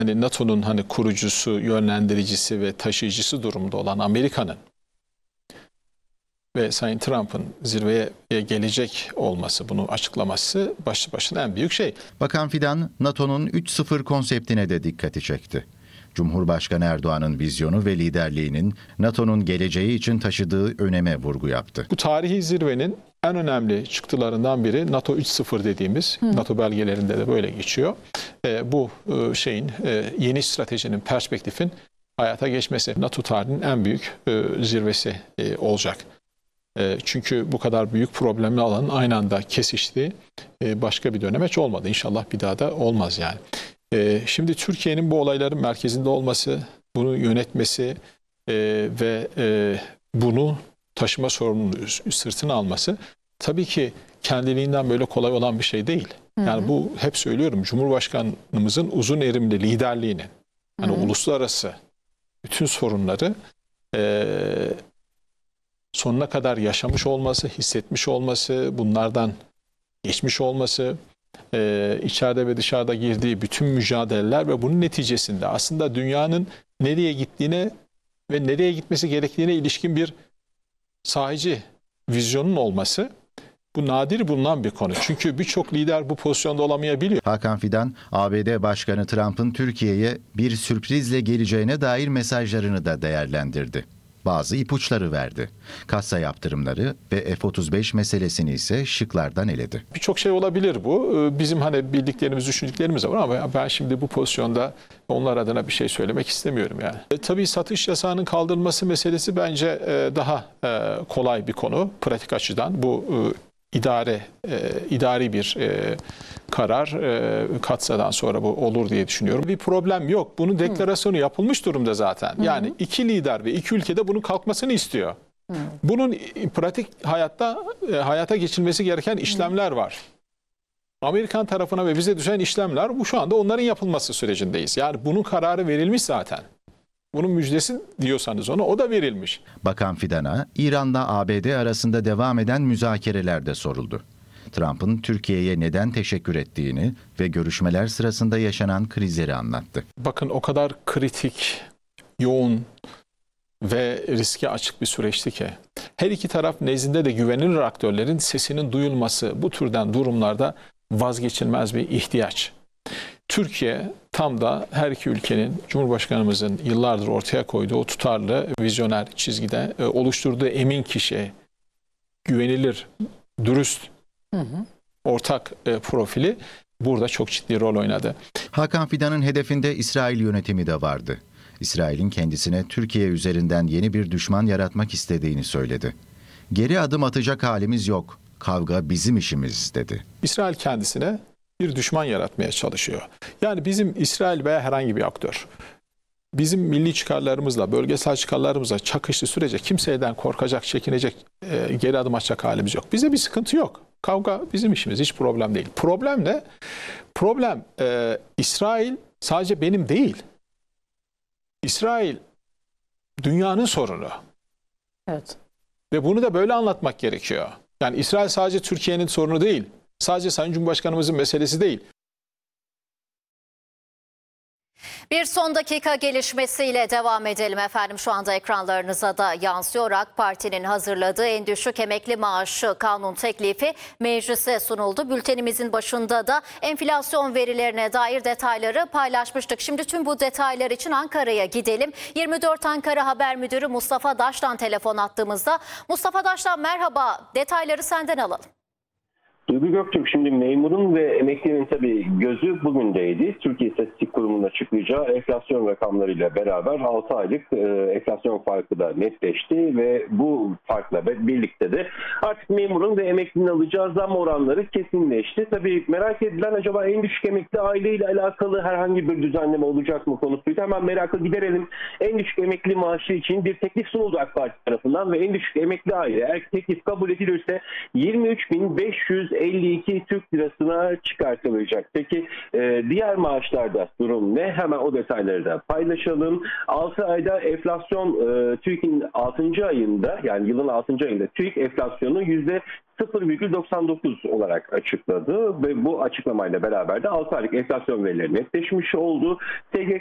hani NATO'nun hani kurucusu, yönlendiricisi ve taşıyıcısı durumda olan Amerika'nın ve Sayın Trump'ın zirveye gelecek olması, bunu açıklaması başlı başına en büyük şey. Bakan Fidan, NATO'nun 3.0 konseptine de dikkati çekti. Cumhurbaşkanı Erdoğan'ın vizyonu ve liderliğinin NATO'nun geleceği için taşıdığı öneme vurgu yaptı. Bu tarihi zirvenin en önemli çıktılarından biri NATO 3.0 dediğimiz, NATO belgelerinde de böyle geçiyor. Bu şeyin, yeni stratejinin, perspektifin hayata geçmesi NATO tarihinin en büyük zirvesi olacak. Çünkü bu kadar büyük problemli alanın aynı anda kesiştiği başka bir dönemeç olmadı. İnşallah bir daha da olmaz yani. Şimdi Türkiye'nin bu olayların merkezinde olması, bunu yönetmesi ve bunu taşıma sorumluluğu sırtına alması tabii ki kendiliğinden böyle kolay olan bir şey değil. Yani bu hep söylüyorum, Cumhurbaşkanımızın uzun erimli liderliğini, yani uluslararası bütün sorunları sonuna kadar yaşamış olması, hissetmiş olması, bunlardan geçmiş olması, içeride ve dışarıda girdiği bütün mücadeleler ve bunun neticesinde aslında dünyanın nereye gittiğine ve nereye gitmesi gerektiğine ilişkin bir sahici vizyonun olması, bu nadir bulunan bir konu. Çünkü birçok lider bu pozisyonda olamayabiliyor. Hakan Fidan, ABD Başkanı Trump'ın Türkiye'ye bir sürprizle geleceğine dair mesajlarını da değerlendirdi. Bazı ipuçları verdi. Kassa yaptırımları ve F-35 meselesini ise şıklardan eledi. Birçok şey olabilir bu. Bizim hani bildiklerimiz, düşündüklerimiz var ama ben şimdi bu pozisyonda onlar adına bir şey söylemek istemiyorum yani. Tabii satış yasağının kaldırılması meselesi bence daha kolay bir konu pratik açıdan. Bu idari bir karar, Katsa'dan sonra bu olur diye düşünüyorum. Bir problem yok. Bunun deklarasyonu yapılmış durumda zaten. Yani iki lider ve iki ülkede bunun kalkmasını istiyor. Bunun pratik hayata geçilmesi gereken işlemler var. Amerikan tarafına ve bize düşen işlemler, bu şu anda onların yapılması sürecindeyiz. Yani bunun kararı verilmiş zaten. Bunun müjdesi diyorsanız ona, o da verilmiş. Bakan Fidan'a İran'la ABD arasında devam eden müzakereler de soruldu. Trump'ın Türkiye'ye neden teşekkür ettiğini ve görüşmeler sırasında yaşanan krizleri anlattı. Bakın, o kadar kritik, yoğun ve riske açık bir süreçti ki her iki taraf nezdinde de güvenilir aktörlerin sesinin duyulması bu türden durumlarda vazgeçilmez bir ihtiyaç. Türkiye tam da her iki ülkenin, Cumhurbaşkanımızın yıllardır ortaya koyduğu o tutarlı, vizyoner çizgide oluşturduğu emin kişi, güvenilir, dürüst, ortak profili burada çok ciddi rol oynadı. Hakan Fidan'ın hedefinde İsrail yönetimi de vardı. İsrail'in kendisine Türkiye üzerinden yeni bir düşman yaratmak istediğini söyledi. Geri adım atacak halimiz yok, kavga bizim işimiz dedi. İsrail kendisine bir düşman yaratmaya çalışıyor. Yani bizim İsrail veya herhangi bir aktör, bizim milli çıkarlarımızla, bölgesel çıkarlarımızla çakıştığı sürece kimseden korkacak, çekinecek, geri adım atacak halimiz yok. Bize bir sıkıntı yok. Kavga bizim işimiz, hiç problem değil. Problem ne? Problem İsrail sadece benim değil. İsrail dünyanın sorunu. Evet. Ve bunu da böyle anlatmak gerekiyor. Yani İsrail sadece Türkiye'nin sorunu değil. Sadece Sayın Cumhurbaşkanımızın meselesi değil. Bir son dakika gelişmesiyle devam edelim efendim. Şu anda ekranlarınıza da yansıyor. AK Parti'nin hazırladığı en düşük emekli maaşı kanun teklifi meclise sunuldu. Bültenimizin başında da enflasyon verilerine dair detayları paylaşmıştık. Şimdi tüm bu detaylar için Ankara'ya gidelim. 24 Ankara Haber Müdürü Mustafa Daş'tan telefon attığımızda. Mustafa Daş'tan merhaba. Detayları senden alalım. Duygu Göktürk, şimdi memurun ve emeklinin tabii gözü bugündeydi. Türkiye İstatistik Kurumu'nun açıklayacağı enflasyon rakamlarıyla beraber 6 aylık enflasyon farkı da netleşti ve bu farkla birlikte de artık memurun ve emeklinin alacağı zam oranları kesinleşti. Tabii merak edilen, acaba en düşük emekli aileyle alakalı herhangi bir düzenleme olacak mı konusuydu. Hemen merakı giderelim. En düşük emekli maaşı için bir teklif sunuldu AK Parti tarafından ve en düşük emekli aile eğer teklif kabul edilirse 23.552 Türk lirasına çıkartılacak. Peki diğer maaşlarda durum ne? Hemen o detayları da paylaşalım. 6 ayda enflasyon TÜİK'in 6. ayında, yani yılın 6. ayında TÜİK enflasyonu 0,99 olarak açıkladı ve bu açıklamayla beraber de 6 aylık enflasyon verileri netleşmiş oldu.